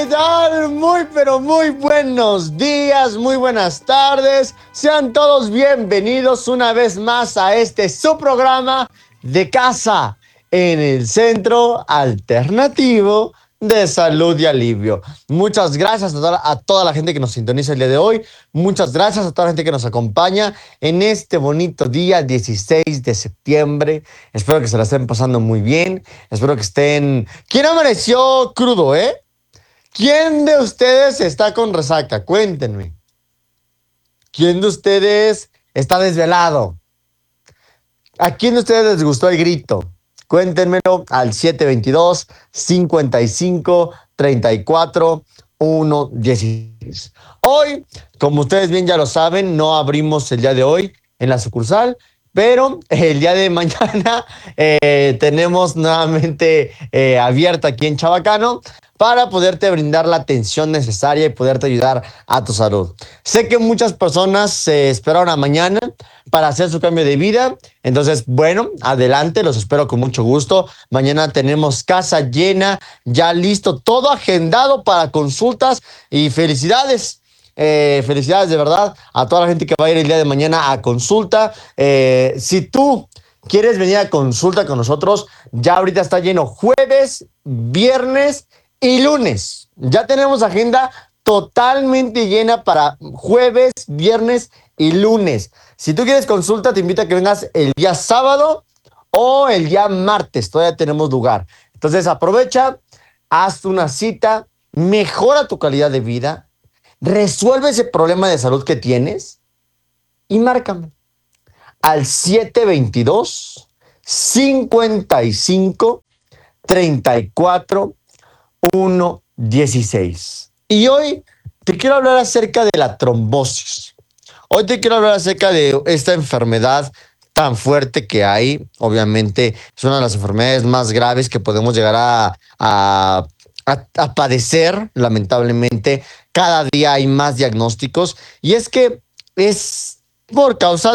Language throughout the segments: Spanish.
¿qué tal? Muy, pero muy buenos días, muy buenas tardes. Sean todos bienvenidos una vez más a este su programa de casa en el Centro Alternativo de Salud y Alivio. Muchas gracias a toda la gente que nos sintoniza el día de hoy. Muchas gracias a toda la gente que nos acompaña en este bonito día 16 de septiembre. Espero que se la estén pasando muy bien. Espero que estén... ¿Quién amaneció crudo, eh? ¿Quién de ustedes está con resaca? Cuéntenme. ¿Quién de ustedes está desvelado? ¿A quién de ustedes les gustó el grito? Cuéntenmelo al 722-55-34-116. Hoy, como ustedes bien ya lo saben, no abrimos el día de hoy en la sucursal, pero el día de mañana tenemos nuevamente abierta aquí en Chabacano para poderte brindar la atención necesaria y poderte ayudar a tu salud. Sé que muchas personas se esperaron a mañana para hacer su cambio de vida. Entonces, bueno, adelante, los espero con mucho gusto. Mañana tenemos casa llena, ya listo, todo agendado para consultas y felicidades. Felicidades de verdad a toda la gente que va a ir el día de mañana a consulta. Si tú quieres venir a consulta con nosotros, ya ahorita está lleno jueves, viernes y lunes. Ya tenemos agenda totalmente llena para jueves, viernes y lunes. Si tú quieres consulta, te invito a que vengas el día sábado o el día martes. Todavía tenemos lugar. Entonces aprovecha, haz una cita, mejora tu calidad de vida, resuelve ese problema de salud que tienes y márcame al 722 55 34 116. Y hoy te quiero hablar acerca de la trombosis. Hoy te quiero hablar acerca de esta enfermedad tan fuerte que hay. Obviamente es una de las enfermedades más graves que podemos llegar a padecer, lamentablemente. Cada día hay más diagnósticos y es que es por causa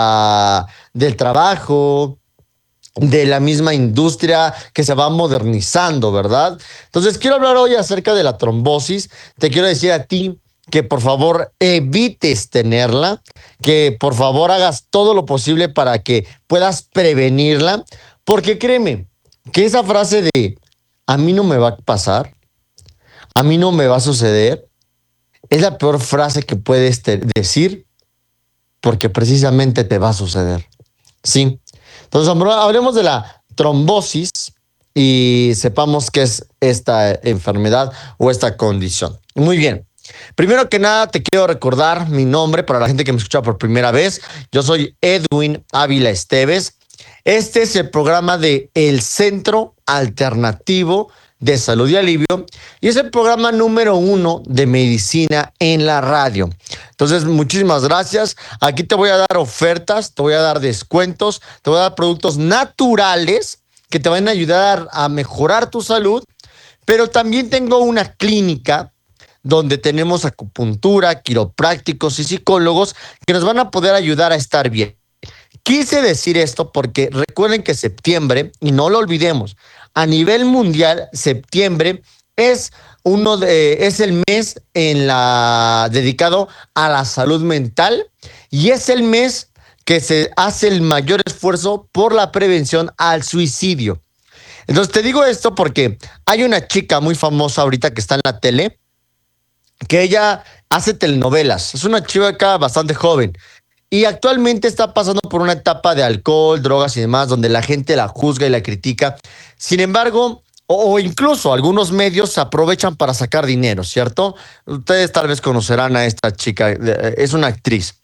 del trabajo, de la misma industria que se va modernizando, ¿verdad? Entonces quiero hablar hoy acerca de la trombosis. Te quiero decir a ti que por favor evites tenerla, que por favor hagas todo lo posible para que puedas prevenirla, porque créeme que esa frase de a mí no me va a pasar, a mí no me va a suceder, es la peor frase que puedes decir porque precisamente te va a suceder. Sí. Entonces, hablemos de la trombosis y sepamos qué es esta enfermedad o esta condición. Muy bien. Primero que nada, te quiero recordar mi nombre para la gente que me escucha por primera vez. Yo soy Edwin Ávila Esteves. Este es el programa de El Centro Alternativo de Salud y Alivio y es el programa número 1 de medicina en la radio. Entonces, muchísimas gracias. Aquí te voy a dar ofertas, te voy a dar descuentos, te voy a dar productos naturales que te van a ayudar a mejorar tu salud, pero también tengo una clínica donde tenemos acupuntura, quiroprácticos y psicólogos que nos van a poder ayudar a estar bien. Quise decir esto porque recuerden que septiembre, y no lo olvidemos, a nivel mundial, septiembre es es el mes dedicado a la salud mental y es el mes que se hace el mayor esfuerzo por la prevención al suicidio. Entonces te digo esto porque hay una chica muy famosa ahorita que está en la tele, que ella hace telenovelas. Es una chica bastante joven. Y actualmente está pasando por una etapa de alcohol, drogas y demás, donde la gente la juzga y la critica. Sin embargo, o incluso algunos medios se aprovechan para sacar dinero, ¿cierto? Ustedes tal vez conocerán a esta chica, es una actriz.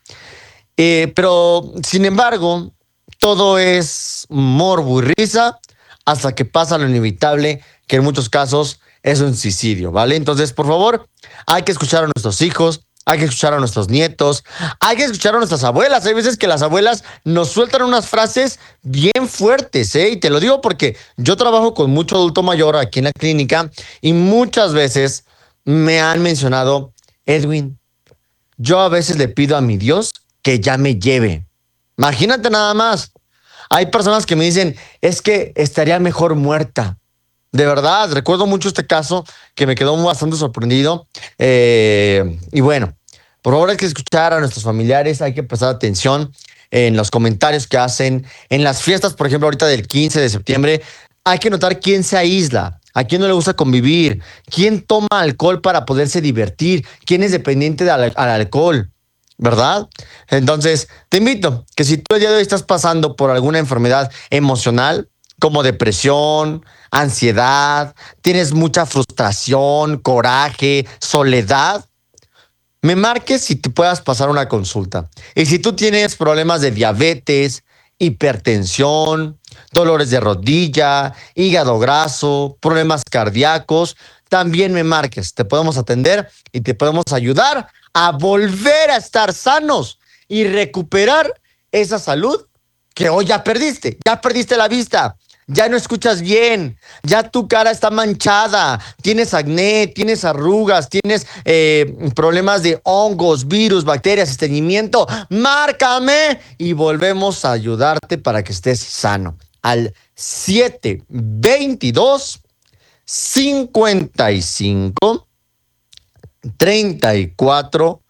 Pero, sin embargo, todo es morbo y risa hasta que pasa lo inevitable, que en muchos casos es un suicidio, ¿vale? Entonces, por favor, hay que escuchar a nuestros hijos, hay que escuchar a nuestros nietos, hay que escuchar a nuestras abuelas. Hay veces que las abuelas nos sueltan unas frases bien fuertes, ¿eh? Y te lo digo porque yo trabajo con mucho adulto mayor aquí en la clínica y muchas veces me han mencionado, Edwin, yo a veces le pido a mi Dios que ya me lleve. Imagínate nada más. Hay personas que me dicen, es que estaría mejor muerta. De verdad, recuerdo mucho este caso que me quedó bastante sorprendido. Y bueno, por favor hay que escuchar a nuestros familiares, hay que prestar atención en los comentarios que hacen, en las fiestas, por ejemplo, ahorita del 15 de septiembre, hay que notar quién se aísla, a quién no le gusta convivir, quién toma alcohol para poderse divertir, quién es dependiente al alcohol. ¿Verdad? Entonces, te invito que si tú el día de hoy estás pasando por alguna enfermedad emocional, como depresión, ansiedad, tienes mucha frustración, coraje, soledad, me marques si te puedas pasar una consulta. Y si tú tienes problemas de diabetes, hipertensión, dolores de rodilla, hígado graso, problemas cardíacos, también me marques. Te podemos atender y te podemos ayudar a volver a estar sanos y recuperar esa salud que hoy ya perdiste la vista, ya no escuchas bien, ya tu cara está manchada, tienes acné, tienes arrugas, tienes problemas de hongos, virus, bacterias, estreñimiento. Márcame y volvemos a ayudarte para que estés sano. Al 722 55 34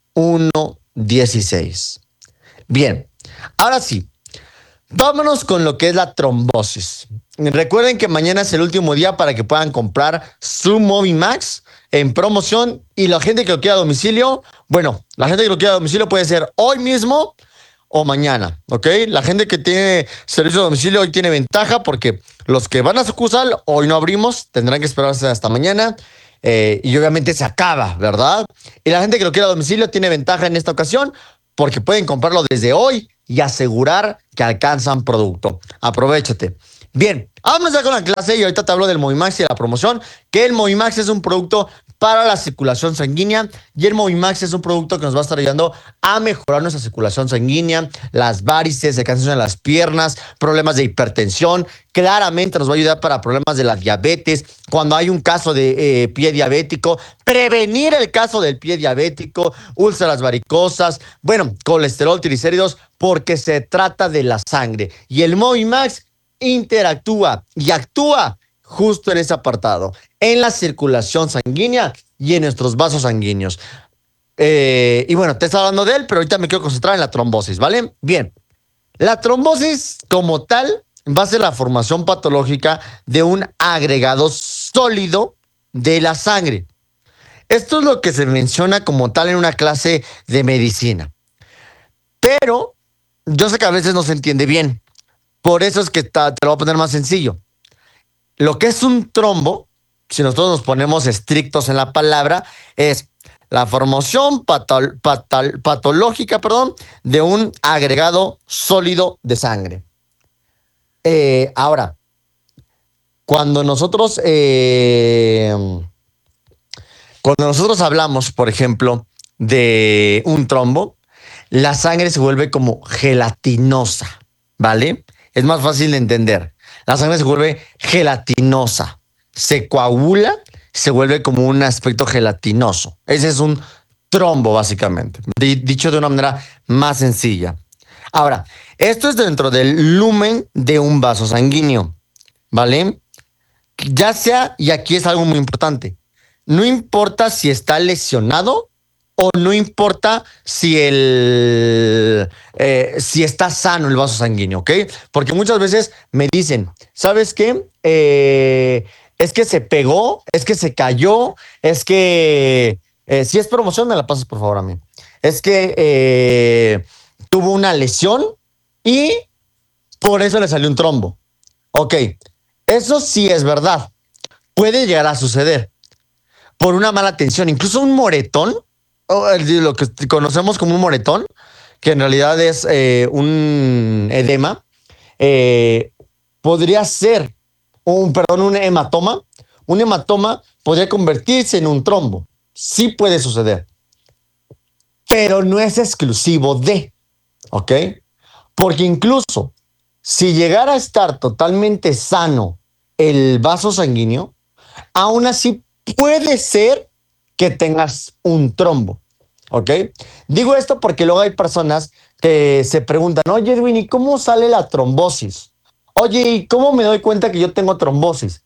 116. Bien, ahora sí, vámonos con lo que es la trombosis. Recuerden que mañana es el último día para que puedan comprar su Movimax en promoción y la gente que lo quiera a domicilio, bueno, la gente que lo quiera a domicilio puede ser hoy mismo o mañana, ¿ok? La gente que tiene servicio a domicilio hoy tiene ventaja porque los que van a sucursal hoy no abrimos, tendrán que esperarse hasta mañana. Y obviamente se acaba, ¿verdad? Y la gente que lo quiera a domicilio tiene ventaja en esta ocasión porque pueden comprarlo desde hoy y asegurar que alcanzan producto. Aprovechate. Bien, vamos ya con la clase y ahorita te hablo del Movimax y de la promoción, que el Movimax es un producto para la circulación sanguínea y el Movimax es un producto que nos va a estar ayudando a mejorar nuestra circulación sanguínea, las varices, el cansancio en las piernas, problemas de hipertensión. Claramente nos va a ayudar para problemas de la diabetes, cuando hay un caso de pie diabético, prevenir el caso del pie diabético, úlceras varicosas, bueno, colesterol, triglicéridos, porque se trata de la sangre. Y el Movimax interactúa y actúa justo en ese apartado, en la circulación sanguínea y en nuestros vasos sanguíneos. Y bueno, te estaba hablando de él, pero ahorita me quiero concentrar en la trombosis, ¿vale? Bien, la trombosis como tal va a ser la formación patológica de un agregado sólido de la sangre. Esto es lo que se menciona como tal en una clase de medicina. Pero yo sé que a veces no se entiende bien. Por eso es que te lo voy a poner más sencillo. Lo que es un trombo, si nosotros nos ponemos estrictos en la palabra, es la formación patológica, de un agregado sólido de sangre. Ahora, cuando nosotros, hablamos, por ejemplo, de un trombo, la sangre se vuelve como gelatinosa, ¿vale? Es más fácil de entender. La sangre se vuelve gelatinosa, se coagula, se vuelve como un aspecto gelatinoso. Ese es un trombo, básicamente, dicho de una manera más sencilla. Ahora, esto es dentro del lumen de un vaso sanguíneo, ¿vale? Ya sea, y aquí es algo muy importante, no importa si está lesionado o no importa si si está sano el vaso sanguíneo, ¿ok? Porque muchas veces me dicen, ¿sabes qué? Es que se pegó, es que se cayó, es que si es promoción me la pasas por favor a mí. Es que tuvo una lesión y por eso le salió un trombo. Ok, eso sí es verdad. Puede llegar a suceder por una mala tensión, incluso un moretón, lo que conocemos como un moretón, que en realidad es un edema, eh, podría ser un hematoma. Un hematoma podría convertirse en un trombo. Sí puede suceder, pero no es exclusivo de, ¿ok? Porque incluso si llegara a estar totalmente sano el vaso sanguíneo, aún así puede ser que tengas un trombo, ¿ok? Digo esto porque luego hay personas que se preguntan, oye, Edwin, ¿y cómo sale la trombosis? Oye, ¿y cómo me doy cuenta que yo tengo trombosis?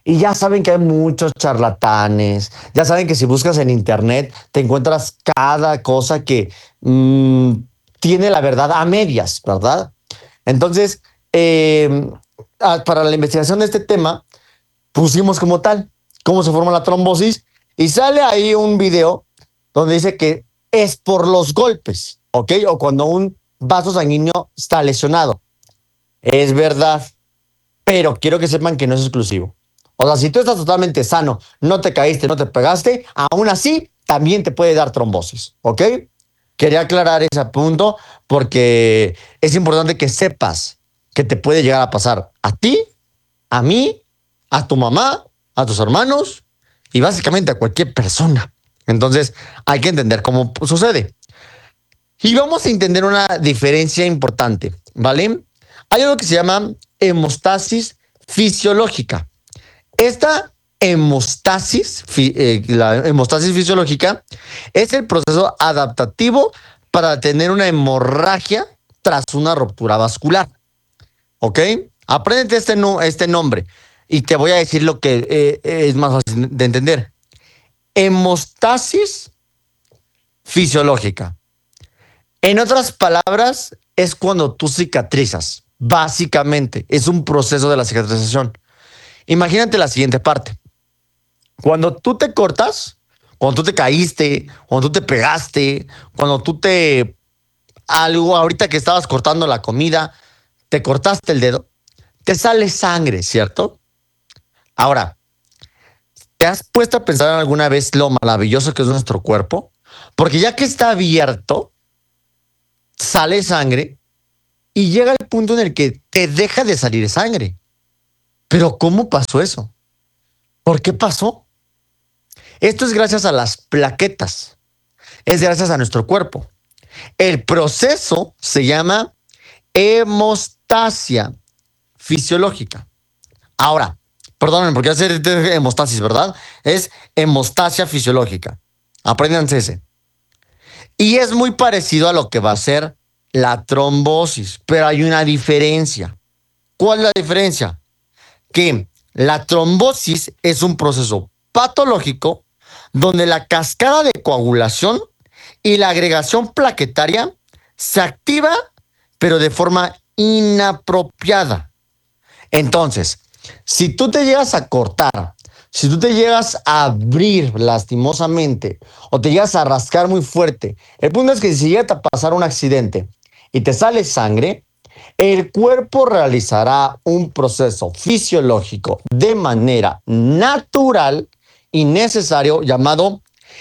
Y ya saben que hay muchos charlatanes, ya saben que si buscas en internet te encuentras cada cosa que tiene la verdad a medias, ¿verdad? Entonces, eh, para la investigación de este tema, pusimos como tal cómo se forma la trombosis y sale ahí un video donde dice que es por los golpes, ¿ok? O cuando un vaso sanguíneo está lesionado. Es verdad, pero quiero que sepan que no es exclusivo. O sea, si tú estás totalmente sano, no te caíste, no te pegaste, aún así también te puede dar trombosis, ¿ok? Quería aclarar ese punto porque es importante que sepas que te puede llegar a pasar a ti, a mí, a tu mamá, a tus hermanos y básicamente a cualquier persona. Entonces hay que entender cómo sucede. Y vamos a entender una diferencia importante, ¿vale? Hay algo que se llama hemostasis fisiológica. Esta la hemostasis fisiológica, es el proceso adaptativo para tener una hemorragia tras una ruptura vascular. ¿Ok? Apréndete este nombre y te voy a decir lo que es más fácil de entender. Hemostasis fisiológica. En otras palabras, es cuando tú cicatrizas. Básicamente, es un proceso de la cicatrización. Imagínate la siguiente parte. Cuando tú te cortas, cuando tú te caíste, cuando tú te pegaste, cuando tú te... Algo, ahorita que estabas cortando la comida, te cortaste el dedo, te sale sangre, ¿cierto? Ahora, ¿te has puesto a pensar alguna vez lo maravilloso que es nuestro cuerpo? Porque ya que está abierto, sale sangre y llega el punto en el que te deja de salir sangre. Pero ¿cómo pasó eso? ¿Por qué pasó? Esto es gracias a las plaquetas. Es gracias a nuestro cuerpo. El proceso se llama hemostasia fisiológica. Ahora, perdónenme, porque hacer hemostasis, ¿verdad? Es hemostasia fisiológica. Apréndanse ese. Y es muy parecido a lo que va a ser la trombosis, pero hay una diferencia. ¿Cuál es la diferencia? Que la trombosis es un proceso patológico donde la cascada de coagulación y la agregación plaquetaria se activa, pero de forma inapropiada. Entonces, si tú te llegas a cortar, si tú te llegas a abrir lastimosamente o te llegas a rascar muy fuerte, el punto es que si llega a pasar un accidente y te sale sangre, el cuerpo realizará un proceso fisiológico de manera natural y necesario llamado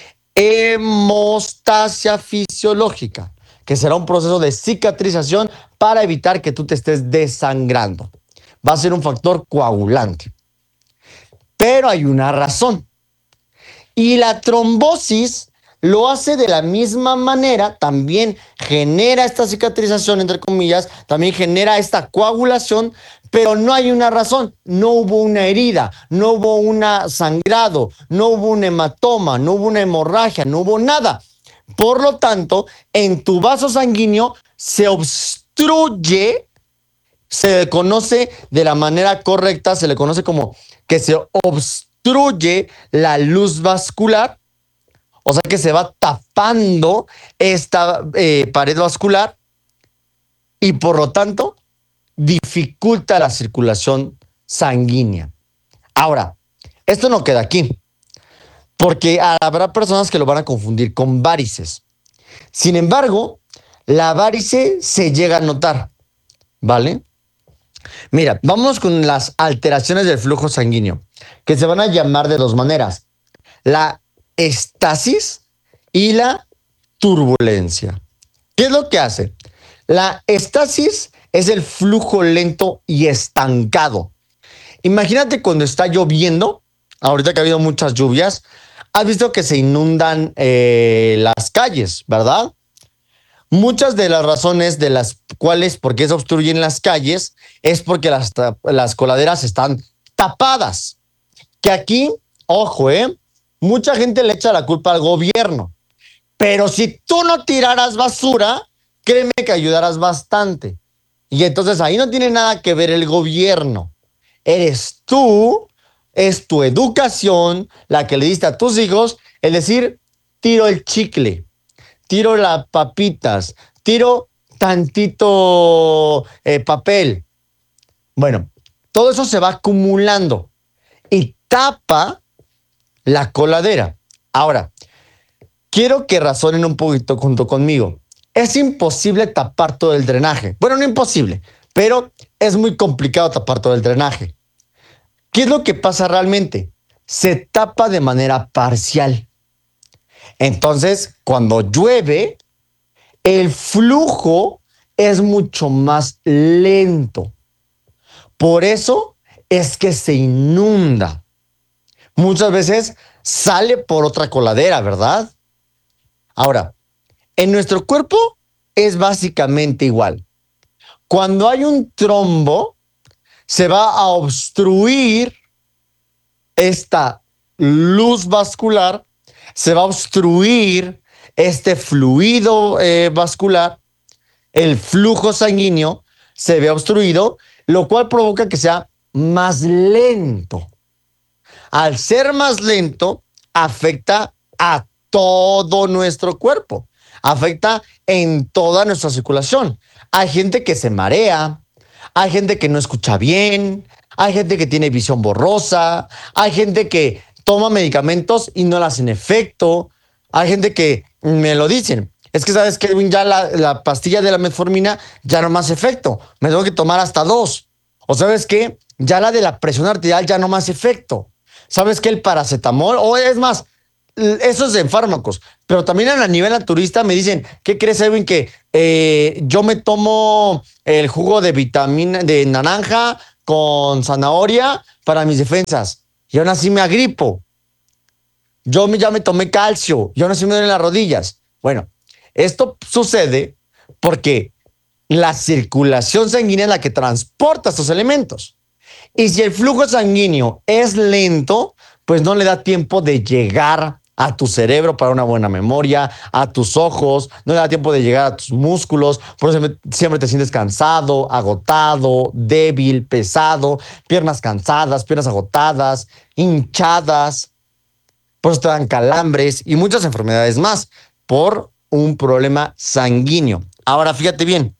hemostasia fisiológica, que será un proceso de cicatrización para evitar que tú te estés desangrando. Va a ser un factor coagulante. Pero hay una razón. Y la trombosis lo hace de la misma manera, también genera esta cicatrización, entre comillas, también genera esta coagulación, pero no hay una razón. No hubo una herida, no hubo un sangrado, no hubo un hematoma, no hubo una hemorragia, no hubo nada. Por lo tanto, en tu vaso sanguíneo se obstruye, se conoce de la manera correcta, se le conoce como que se obstruye la luz vascular, o sea que se va tapando esta pared vascular y por lo tanto dificulta la circulación sanguínea. Ahora, esto no queda aquí, porque habrá personas que lo van a confundir con varices. Sin embargo, la varice se llega a notar, ¿vale? Mira, vamos con las alteraciones del flujo sanguíneo, que se van a llamar de dos maneras: la estasis y la turbulencia. ¿Qué es lo que hace? La estasis es el flujo lento y estancado. Imagínate cuando está lloviendo, ahorita que ha habido muchas lluvias, has visto que se inundan las calles, ¿verdad? Muchas de las razones de las cuales por qué se obstruyen las calles es porque las coladeras están tapadas. Que aquí, ojo, mucha gente le echa la culpa al gobierno. Pero si tú no tiraras basura, créeme que ayudarás bastante. Y entonces ahí no tiene nada que ver el gobierno. Eres tú es tu educación, la que le diste a tus hijos, es decir, tiro el chicle, tiro las papitas, tiro tantito papel. Bueno, todo eso se va acumulando y tapa la coladera. Ahora, quiero que razonen un poquito junto conmigo. Es imposible tapar todo el drenaje. Bueno, no imposible, pero es muy complicado tapar todo el drenaje. ¿Qué es lo que pasa realmente? Se tapa de manera parcial. Entonces, cuando llueve, el flujo es mucho más lento. Por eso es que se inunda. Muchas veces sale por otra coladera, ¿verdad? Ahora, en nuestro cuerpo es básicamente igual. Cuando hay un trombo, se va a obstruir esta luz vascular, se va a obstruir este fluido vascular, el flujo sanguíneo se ve obstruido, lo cual provoca que sea más lento. Al ser más lento, afecta a todo nuestro cuerpo, afecta en toda nuestra circulación. Hay gente que se marea, hay gente que no escucha bien, hay gente que tiene visión borrosa, hay gente que toma medicamentos y no le hacen efecto, hay gente que me lo dicen. Es que sabes que ya la pastilla de la metformina ya no me hace efecto, me tengo que tomar hasta 2. O sabes que ya la de la presión arterial ya no me hace efecto. ¿Sabes qué? El paracetamol, o es más, eso es en fármacos, pero también a nivel naturista me dicen, ¿qué crees, Edwin? Que yo me tomo el jugo de vitamina de naranja con zanahoria para mis defensas y aún así me agripo. Ya me tomé calcio y aún así me duelen las rodillas. Bueno, esto sucede porque la circulación sanguínea es la que transporta estos elementos. Y si el flujo sanguíneo es lento, pues no le da tiempo de llegar a tu cerebro para una buena memoria, a tus ojos, no le da tiempo de llegar a tus músculos, por eso siempre te sientes cansado, agotado, débil, pesado, piernas cansadas, piernas agotadas, hinchadas, por eso te dan calambres y muchas enfermedades más por un problema sanguíneo. Ahora, fíjate bien,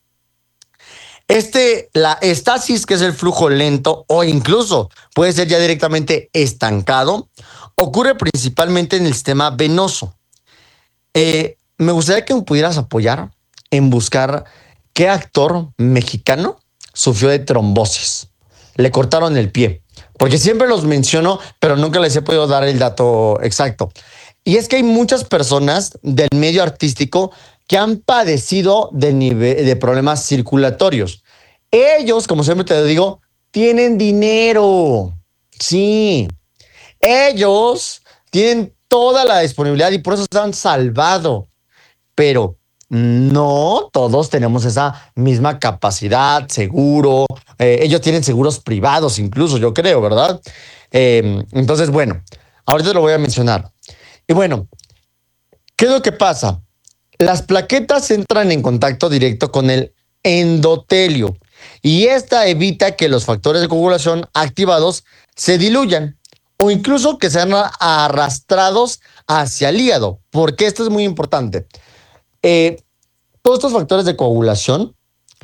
la estasis, que es el flujo lento o incluso puede ser ya directamente estancado, ocurre principalmente en el sistema venoso. Me gustaría que me pudieras apoyar en buscar qué actor mexicano sufrió de trombosis. Le cortaron el pie, porque siempre los menciono, pero nunca les he podido dar el dato exacto. Y es que hay muchas personas del medio artístico que han padecido de problemas circulatorios. Ellos, como siempre te digo, tienen dinero. Sí, ellos tienen toda la disponibilidad y por eso se han salvado. Pero no todos tenemos esa misma capacidad, seguro. Ellos tienen seguros privados incluso, yo creo, ¿verdad? Entonces, bueno, ahorita lo voy a mencionar. Y bueno, ¿qué es lo que pasa? Las plaquetas entran en contacto directo con el endotelio y esta evita que los factores de coagulación activados se diluyan o incluso que sean arrastrados hacia el hígado, porque esto es muy importante. Eh, Todos estos factores de coagulación,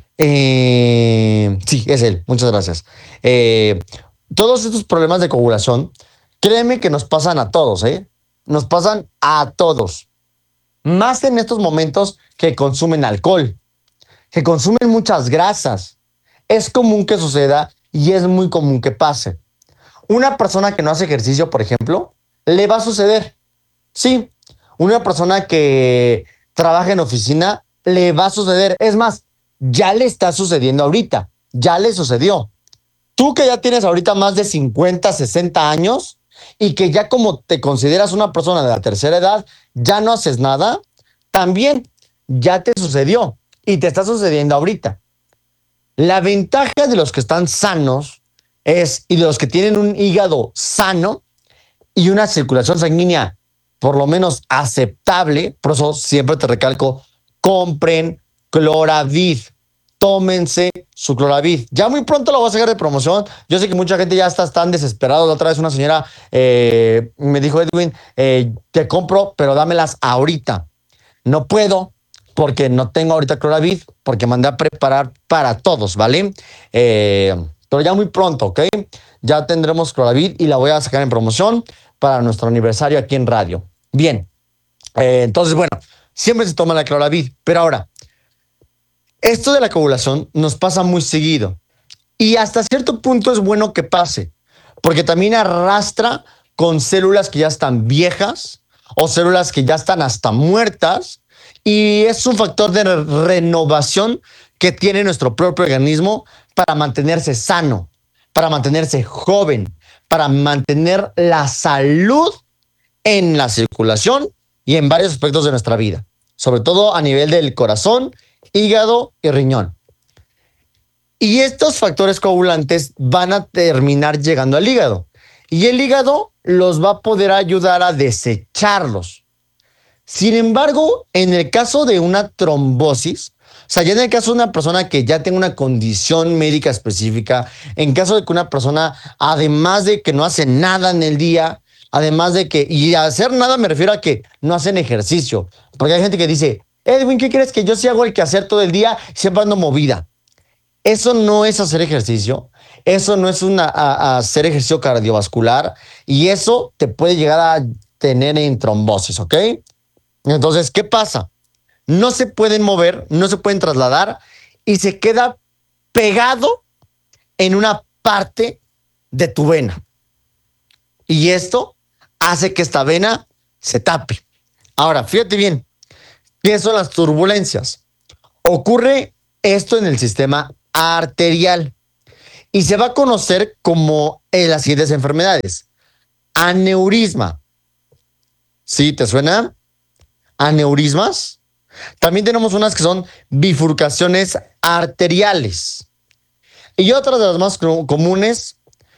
sí, es él, muchas gracias. Todos estos problemas de coagulación, créeme que nos pasan a todos, ¿eh? Nos pasan a todos. Más en estos momentos que consumen alcohol, que consumen muchas grasas. Es común que suceda y es muy común que pase. Una persona que no hace ejercicio, por ejemplo, le va a suceder. Sí, una persona que trabaja en oficina, le va a suceder. Es más, ya le está sucediendo ahorita. Ya le sucedió. Tú que ya tienes ahorita más de 50, 60 años y que ya como te consideras una persona de la tercera edad, ya no haces nada, también ya te sucedió y te está sucediendo ahorita. La ventaja de los que están sanos y de los que tienen un hígado sano y una circulación sanguínea por lo menos aceptable, por eso siempre te recalco, compren Cloravid. tómense su Cloravid. Ya muy pronto lo voy a sacar de promoción. Yo sé que mucha gente ya está tan desesperada. La otra vez una señora me dijo, Edwin, te compro, pero dámelas ahorita. No puedo porque no tengo ahorita Cloravid, porque mandé a preparar para todos, ¿vale? Pero ya muy pronto, ¿ok? Ya tendremos Cloravid y la voy a sacar en promoción para nuestro aniversario aquí en radio. Bien, entonces, bueno, siempre se toma la Cloravid, pero ahora, esto de la coagulación nos pasa muy seguido y hasta cierto punto es bueno que pase, porque también arrastra con células que ya están viejas o células que ya están hasta muertas y es un factor de renovación que tiene nuestro propio organismo para mantenerse sano, para mantenerse joven, para mantener la salud en la circulación y en varios aspectos de nuestra vida, sobre todo a nivel del corazón, hígado y riñón. Y estos factores coagulantes van a terminar llegando al hígado y el hígado los va a poder ayudar a desecharlos. Sin embargo, en el caso de una trombosis, o sea, ya en el caso de una persona que ya tenga una condición médica específica, en caso de que una persona, además de que no hace nada en el día, además de que, y a hacer nada me refiero a que no hacen ejercicio, porque hay gente que dice, Edwin, ¿qué crees que yo sí hago el quehacer todo el día y siempre ando movida? Eso no es hacer ejercicio, eso no es hacer ejercicio cardiovascular y eso te puede llegar a tener en trombosis, ¿ok? Entonces, ¿qué pasa? No se pueden mover, no se pueden trasladar y se queda pegado en una parte de tu vena. Y esto hace que esta vena se tape. Ahora, fíjate bien, ¿qué son las turbulencias? Ocurre esto en el sistema arterial y se va a conocer como las siguientes enfermedades. Aneurisma. ¿Sí te suena? Aneurismas. También tenemos unas que son bifurcaciones arteriales. Y otras de las más comunes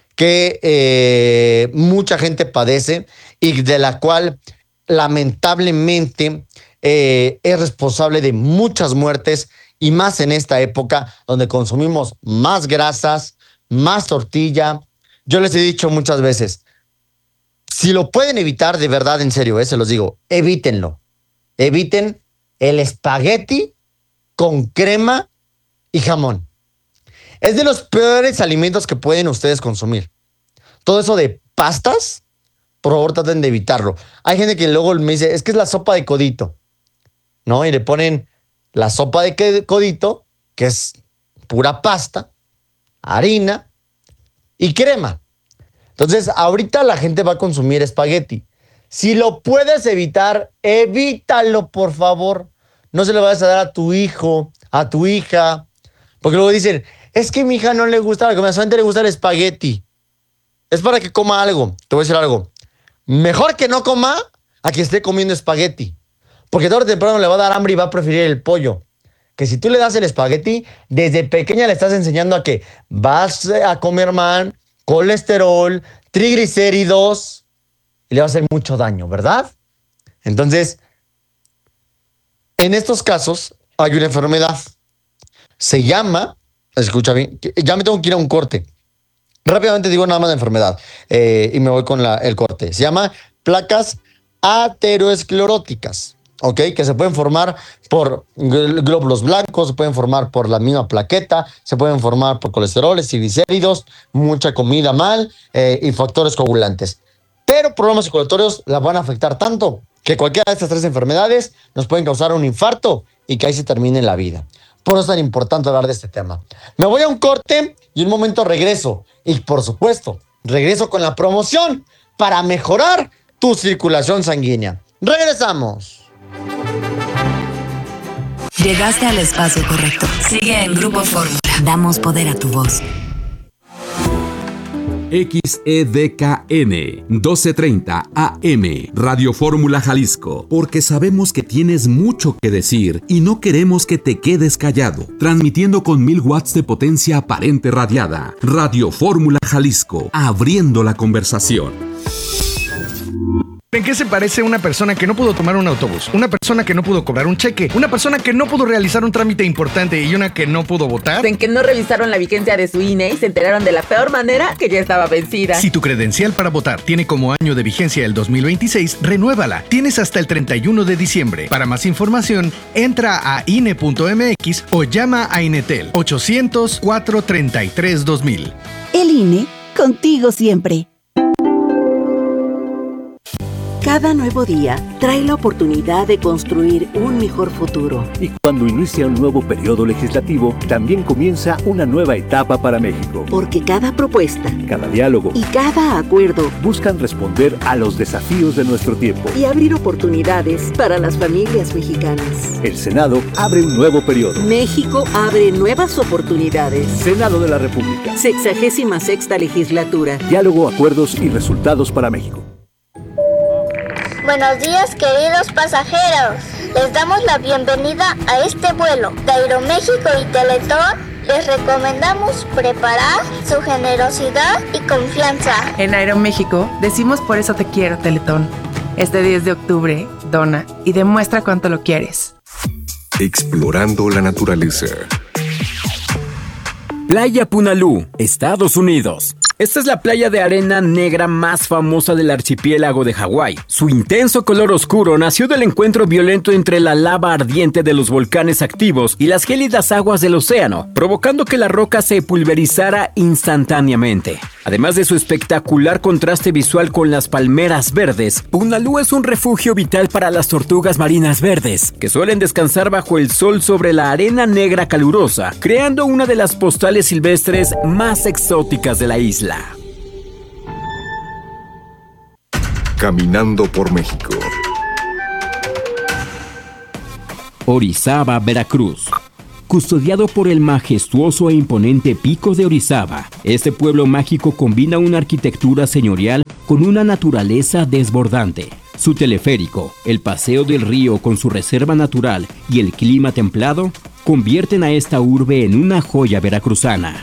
que mucha gente padece y de la cual lamentablemente es responsable de muchas muertes y más en esta época donde consumimos más grasas, más tortilla. Yo les he dicho muchas veces, si lo pueden evitar de verdad, en serio, se los digo, evítenlo. Eviten el espagueti con crema y jamón. Es de los peores alimentos que pueden ustedes consumir. Todo eso de pastas, por favor traten de evitarlo. Hay gente que luego me dice, es que es la sopa de codito, ¿no? Y le ponen la sopa de codito, que es pura pasta, harina y crema. Entonces, ahorita la gente va a consumir espagueti. Si lo puedes evitar, evítalo, por favor. No se lo vayas a dar a tu hijo, a tu hija. Porque luego dicen, es que a mi hija no le gusta la comida, solamente le gusta el espagueti. Es para que coma algo. Te voy a decir algo. Mejor que no coma a que esté comiendo espagueti. Porque tarde o temprano le va a dar hambre y va a preferir el pollo. Que si tú le das el espagueti, desde pequeña le estás enseñando a que vas a comer mal, colesterol, triglicéridos, y le va a hacer mucho daño, ¿verdad? Entonces, en estos casos hay una enfermedad. Se llama, escucha bien, ya me tengo que ir a un corte. Rápidamente digo nada más de enfermedad y me voy con el corte. Se llama placas ateroescleróticas, ¿ok? Que se pueden formar por glóbulos blancos, se pueden formar por la misma plaqueta, se pueden formar por colesteroles, triglicéridos, mucha comida mal y factores coagulantes. Pero problemas circulatorios la van a afectar tanto que cualquiera de estas tres enfermedades nos pueden causar un infarto y que ahí se termine la vida. Por eso es tan importante hablar de este tema. Me voy a un corte y en un momento regreso. Y por supuesto, regreso con la promoción para mejorar tu circulación sanguínea. Regresamos. Llegaste al espacio correcto. Sigue en Grupo Fórmula. Damos poder a tu voz. XEDKN 1230 AM Radio Fórmula Jalisco, porque sabemos que tienes mucho que decir y no queremos que te quedes callado. Transmitiendo con 1000 watts de potencia aparente radiada. Radio Fórmula Jalisco, abriendo la conversación. ¿En qué se parece una persona que no pudo tomar un autobús? Una persona que no pudo cobrar un cheque, una persona que no pudo realizar un trámite importante y una que no pudo votar. En que no revisaron la vigencia de su INE y se enteraron de la peor manera que ya estaba vencida. Si tu credencial para votar tiene como año de vigencia el 2026, renuévala. Tienes hasta el 31 de diciembre. Para más información, entra a INE.mx o llama a Inetel 800-433-2000. El INE, contigo siempre. Cada nuevo día trae la oportunidad de construir un mejor futuro. Y cuando inicia un nuevo periodo legislativo, también comienza una nueva etapa para México. Porque cada propuesta, cada diálogo y cada acuerdo buscan responder a los desafíos de nuestro tiempo y abrir oportunidades para las familias mexicanas. El Senado abre un nuevo periodo. México abre nuevas oportunidades. Senado de la República. 66ª legislatura. Diálogo, acuerdos y resultados para México. Buenos días, queridos pasajeros. Les damos la bienvenida a este vuelo de Aeroméxico y Teletón. Les recomendamos preparar su generosidad y confianza. En Aeroméxico decimos por eso te quiero, Teletón. Este 10 de octubre, dona y demuestra cuánto lo quieres. Explorando la naturaleza. Playa Punalú, Estados Unidos. Esta es la playa de arena negra más famosa del archipiélago de Hawái. Su intenso color oscuro nació del encuentro violento entre la lava ardiente de los volcanes activos y las gélidas aguas del océano, provocando que la roca se pulverizara instantáneamente. Además de su espectacular contraste visual con las palmeras verdes, Punalú es un refugio vital para las tortugas marinas verdes, que suelen descansar bajo el sol sobre la arena negra calurosa, creando una de las postales silvestres más exóticas de la isla. Caminando por México. Orizaba, Veracruz. Custodiado por el majestuoso e imponente Pico de Orizaba, este pueblo mágico combina una arquitectura señorial con una naturaleza desbordante. Su teleférico, el paseo del río con su reserva natural y el clima templado convierten a esta urbe en una joya veracruzana.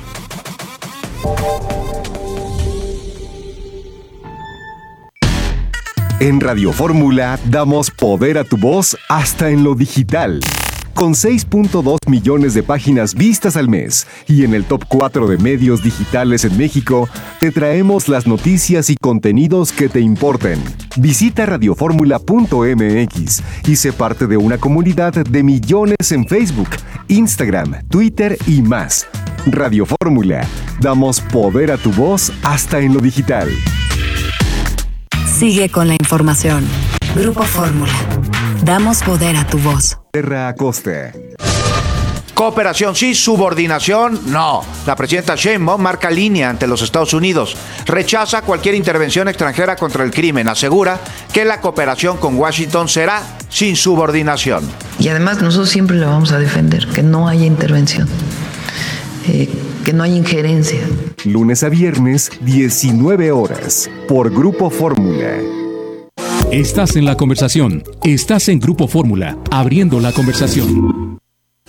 En Radio Fórmula damos poder a tu voz hasta en lo digital. Con 6.2 millones de páginas vistas al mes y en el top 4 de medios digitales en México, te traemos las noticias y contenidos que te importen. Visita radioformula.mx y sé parte de una comunidad de millones en Facebook, Instagram, Twitter y más. Radio Fórmula, damos poder a tu voz hasta en lo digital. Sigue con la información. Grupo Fórmula. Damos poder a tu voz. Terra Acosta. Cooperación sí, subordinación no. La presidenta Sheinbaum marca línea ante los Estados Unidos. Rechaza cualquier intervención extranjera contra el crimen. Asegura que la cooperación con Washington será sin subordinación. Y además nosotros siempre lo vamos a defender, que no haya intervención, que no haya injerencia. Lunes a viernes, 19 horas, por Grupo Fórmula. Estás en la conversación. Estás en Grupo Fórmula, abriendo la conversación.